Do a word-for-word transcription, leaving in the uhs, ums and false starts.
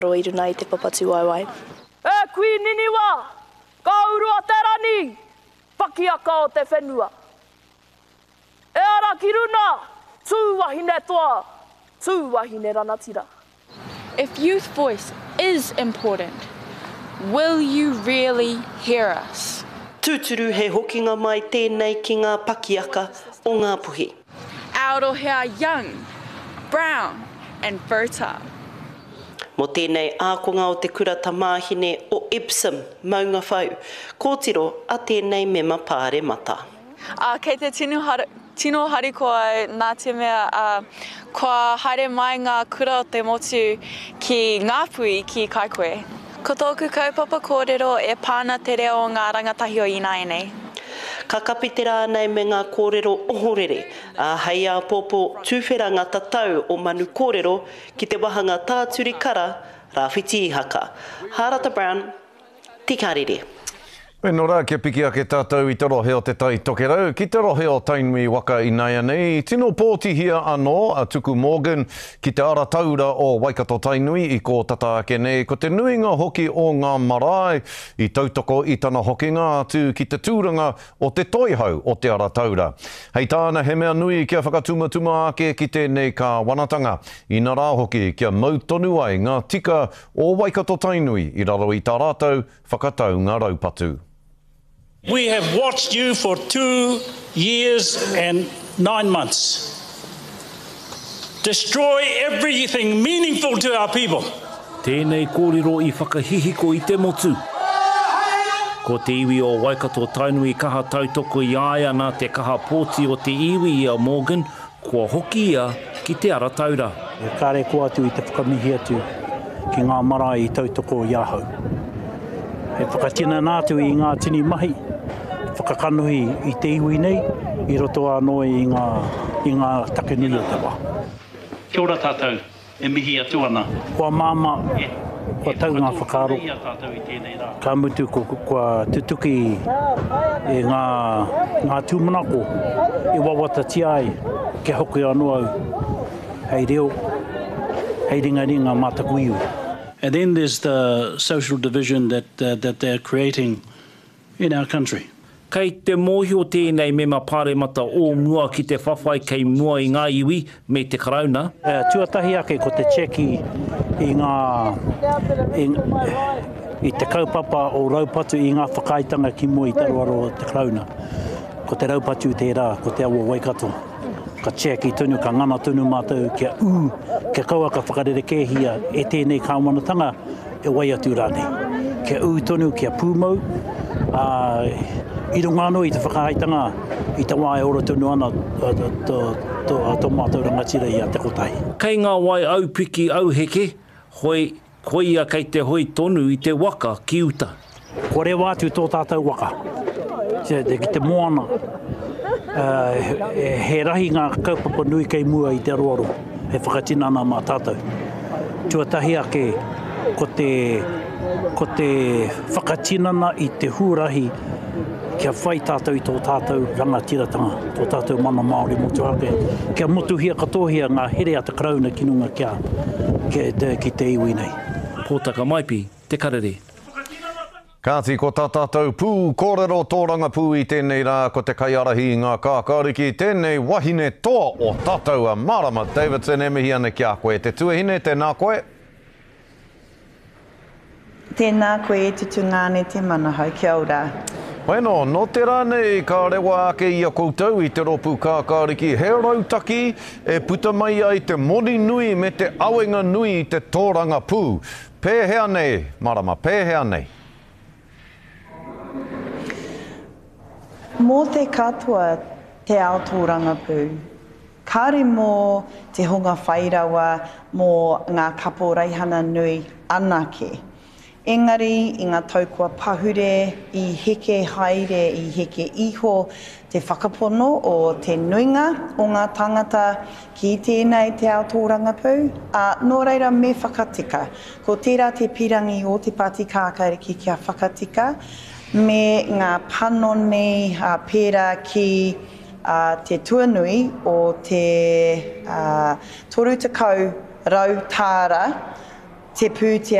Ro i runa I te papatu waiwai. E kui niniwa, ka urua te rani, pakiaka o te whenua. E ara ki runa, tū wahine toa, tū wahine ranatira. If youth voice is important, will you really hear us? Tūturu he hokinga mai tēnei ki ngā pakiaka o ngā puhi. Aotearoa young, brown and fertile. Mo tēnei ākonga o te kura tamāhine o Epsom, Maunga Whau, kōtiro a tēnei mema pāre mata. Uh, kei te tino, har tino harikoa nā te mea, uh, kua haere mai ngā kura o te motu ki Ngāpui ki Kaikohe. Ko tōku kaupapa kōrero e pāna te reo o ngā rangatahi o Inaenei. Ka kapite rānei me ngā kōrero ohorere, a hei a pōpō tūwheranga tatau o manu kōrero ki te wahanga tāturi kara rāwhiti I haka. Harata Brown, tika rere. E no rā, kia piki ake tātou I te rohe o te tai tokerau. Ki te rohe o Tainui waka Inaenei, tino pōtihia anō a Tuku Morgan ki te ara taura o Waikato Tainui I ko tata ake nei. Ko te nuinga hoki o ngā marae I tautoko I tana hokinga atu ki te tūranga o te toihau o te ara taura. Hei tāna he mea nui kia whakatumatuma ake ki tēnei ka wanatanga. I nā rā hoki kia mautonu ai ngā tika o Waikato Tainui I raro I tā rātou whakatau ngā raupatu. We have watched you for two years and nine months. Destroy everything meaningful to our people. Tēnei kōrero I whakahihiko I te motu. Ko te iwi o Waikato Tainui kaha tautoko I aia nā te kaha pōti o te iwi I a Morgan, kua hoki ia ki te ara taura. E kāre ko atu I te whakamihi atu ki ngā marae I tautoko I ahau. E whakatina nātu I ngā tini mahi, whakakanuhi I te iwi nei, I roto anō I ngā, I ngā takenui o te wā. Kia ora tātou, e mihi atu ana. Kua māma, kua tau ngā whakaro, ka mutu ko, kua tutuki e ngā, ngā tūmanako, e wawata tiai, ke hoki anō au, hei reo, hei ringa ringa mātakuiu. And then there's the social division that, uh, that they're creating in our country. Kei te mōhio tēnei mema pāre mata o mua ki te whawhai kei mua I ngā iwi me te karauna. Uh, tuatahi ake ko te cheki I ngā, I, I te kaupapa o raupatu I ngā whakaitanga ki mua I taruaro o te karauna. Ko te raupatu tērā, ko te awa Waikato. Ka cheki tunu, ka ngana tunu mātou, kia ū, kia kaua ka whakarere kēhia e tēnei kāwanatanga e wai atu rānei. Kia ū tonu, kia pūmau, uh, I runga anō I te whakaitanga I te wā e ora tunu ana tō mātou rangatira I a te kotahi. Kei ngā wai au piki au heke, hoi koia kei te hoi tonu I te waka ki uta. Ko re wātu tō tātou waka, ki te moana. Uh, he, he rahi ngā kaupapa nui kei mua I te aroaro, he whakatina ana mā tātou. Tuatahi ake ko te, ko te whakatinana I te hūrahi kia whai tātou I tō tātou rangatiratanga, tō tātou mana Māori motu ake. Kia motuhia katohia ngā here a te karauna ki nunga kia, kia te, ki te iwi nei. Pōtaka maipi, te karere. Kāti ko tā tātou pū, kōrero tōranga pū I tēnei rā, ko te kaiarahi ngā kākāriki, tēnei wahine toa o tātou a Marama Davidson, e mihi ana ki a koe. Te tuahine, tēnā koe? Tēnā koe e tutu ngāne te manahau, kia ora. Bueno, no te rānei ka rewa ake I a koutou I te ropu kākāriki. He rautaki e puta mai ai te moni nui me te awenga nui I te tōranga pū. Pēhea nei, Marama, pēhea nei. Mō te katoa te ao tōranga pū, kāre mō te honga whairawa mō ngā kapo reihana nui anake. Engari, I ngā taukua pahure, I heke haere, I heke iho, te whakapono o te nuinga o ngā tangata ki tēnei te ao tōranga pū, a nō reira me whakatika. Ko tērā te pirangi o te pāti kākāriki kia whakatika, me ngā panone uh, pērā ki uh, te tuanui o te uh, toru tekau rau tāra te pūtea